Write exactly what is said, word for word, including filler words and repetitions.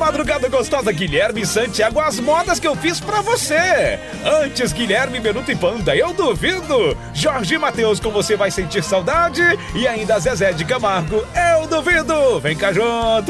madrugada gostosa, Guilherme Santiago, as modas que eu fiz pra você. Antes, Guilherme Benuto e Panda, eu duvido. Jorge Mateus, com você vai sentir saudade. E ainda Zezé de Camargo, eu duvido. Vem cá junto.